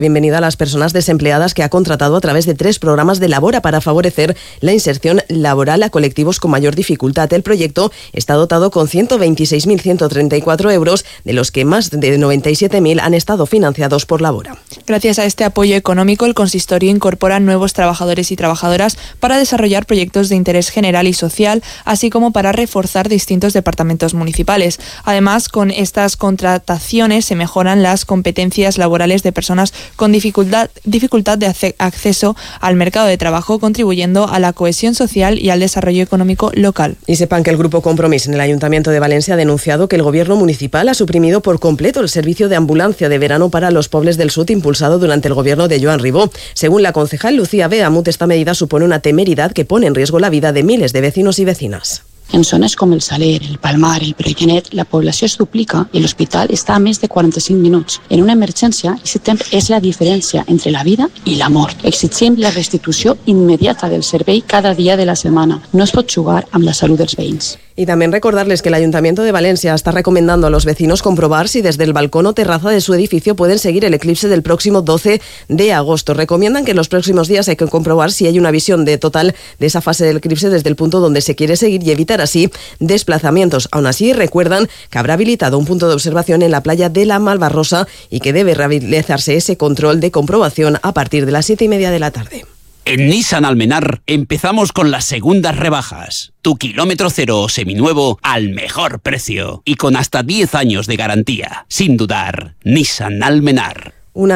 Bienvenida a las personas desempleadas que ha contratado a través de 3 programas de Labora para favorecer la inserción laboral a colectivos con mayor dificultad. El proyecto está dotado con 126.134 euros, de los que más de 97.000 han estado financiados por Labora. Gracias a este apoyo económico, el consistorio incorpora nuevos trabajadores y trabajadoras para desarrollar proyectos de interés general y social, así como para reforzar distintos departamentos municipales. Además, con estas contrataciones se mejoran las competencias laborales de personas con dificultad de acceso al mercado de trabajo, contribuyendo a la cohesión social y al desarrollo económico local. Y sepan que el Grupo Compromís en el Ayuntamiento de Valencia ha denunciado que el Gobierno municipal ha suprimido por completo el servicio de ambulancia de verano para los Pobles del Sud impulsado durante el Gobierno de Joan Ribó. Según la concejal Lucía Beamut, esta medida supone una temeridad que pone en riesgo la vida de miles de vecinos y vecinas. En zones com el Saler, el Palmar, el Pregenet, la població es duplica i l'hospital està a més de 45 minuts. En una emergència, aquest temps és la diferència entre la vida i la mort. Exigim la restitució immediata del servei cada dia de la setmana. No es pot jugar amb la salut dels veïns. Y también recordarles que el Ayuntamiento de Valencia está recomendando a los vecinos comprobar si desde el balcón o terraza de su edificio pueden seguir el eclipse del próximo 12 de agosto. Recomiendan que en los próximos días hay que comprobar si hay una visión total de esa fase del eclipse desde el punto donde se quiere seguir y evitar así desplazamientos. Aún así, recuerdan que habrá habilitado un punto de observación en la playa de la Malvarrosa y que debe realizarse ese control de comprobación a partir de las 7:30 de la tarde. En Nissan Almenar empezamos con las segundas rebajas. Tu kilómetro cero o seminuevo al mejor precio y con hasta 10 años de garantía. Sin dudar, Nissan Almenar.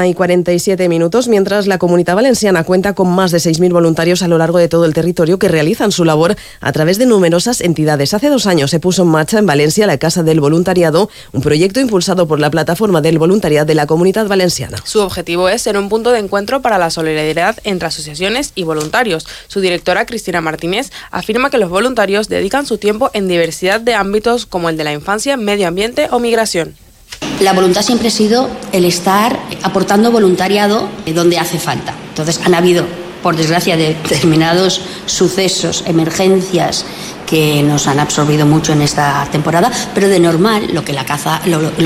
1:47, mientras la Comunidad Valenciana cuenta con más de 6.000 voluntarios a lo largo de todo el territorio que realizan su labor a través de numerosas entidades. Hace 2 años se puso en marcha en Valencia la Casa del Voluntariado, un proyecto impulsado por la Plataforma del Voluntariado de la Comunidad Valenciana. Su objetivo es ser un punto de encuentro para la solidaridad entre asociaciones y voluntarios. Su directora, Cristina Martínez, afirma que los voluntarios dedican su tiempo en diversidad de ámbitos como el de la infancia, medio ambiente o migración. La voluntad siempre ha sido el estar aportando voluntariado donde hace falta. Entonces han habido, por desgracia, determinados sucesos, emergencias que nos han absorbido mucho en esta temporada, pero de normal lo que la casa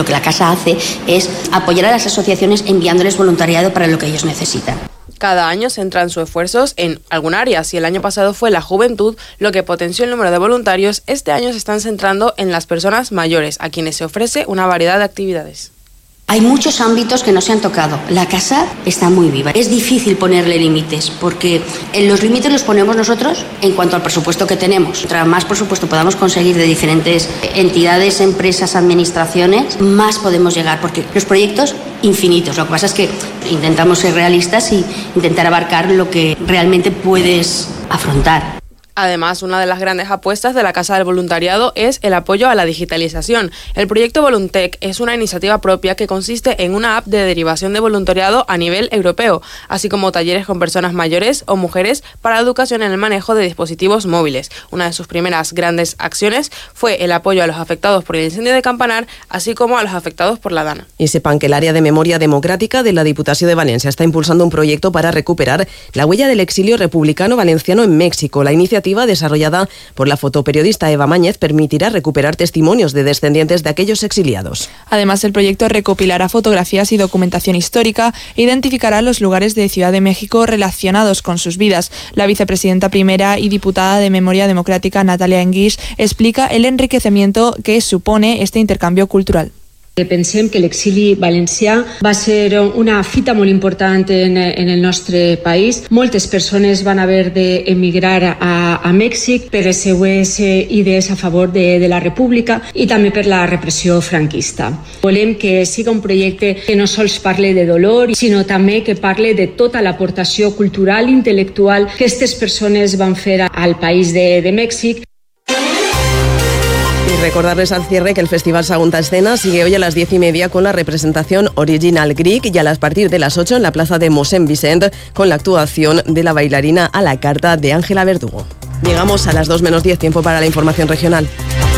hace es apoyar a las asociaciones enviándoles voluntariado para lo que ellos necesitan. Cada año centran sus esfuerzos en algún área. Si el año pasado fue la juventud, lo que potenció el número de voluntarios, este año se están centrando en las personas mayores, a quienes se ofrece una variedad de actividades. Hay muchos ámbitos que no se han tocado. La casa está muy viva. Es difícil ponerle límites porque los límites los ponemos nosotros en cuanto al presupuesto que tenemos. Mientras más presupuesto podamos conseguir de diferentes entidades, empresas, administraciones, más podemos llegar porque los proyectos infinitos. Lo que pasa es que intentamos ser realistas y intentar abarcar lo que realmente puedes afrontar. Además, una de las grandes apuestas de la Casa del Voluntariado es el apoyo a la digitalización. El proyecto Voluntec es una iniciativa propia que consiste en una app de derivación de voluntariado a nivel europeo, así como talleres con personas mayores o mujeres para educación en el manejo de dispositivos móviles. Una de sus primeras grandes acciones fue el apoyo a los afectados por el incendio de Campanar, así como a los afectados por la Dana. Y sepan que el área de memoria democrática de la Diputación de Valencia está impulsando un proyecto para recuperar la huella del exilio republicano valenciano en México. La iniciativa, desarrollada por la fotoperiodista Eva Máñez, permitirá recuperar testimonios de descendientes de aquellos exiliados. Además, el proyecto recopilará fotografías y documentación histórica e identificará los lugares de Ciudad de México relacionados con sus vidas. La vicepresidenta primera y diputada de Memoria Democrática, Natalia Enguix, explica el enriquecimiento que supone este intercambio cultural. Pensem que l'exili valencià va ser una fita molt important en el nostre país. Moltes persones van haver d'emigrar a Mèxic per les seues idees a favor de la república i també per la repressió franquista. Volem que siga un projecte que no sols parle de dolor, sinó també que parle de tota l'aportació cultural i intel·lectual que aquestes persones van fer al país de Mèxic. Y recordarles al cierre que el Festival Sagunta Escena sigue hoy a las 10:30 con la representación Original Greek y a partir de las 8 en la plaza de Mossèn Vicent con la actuación de la bailarina a la carta de Ángela Verdugo. Llegamos a las 2:10, tiempo para la información regional.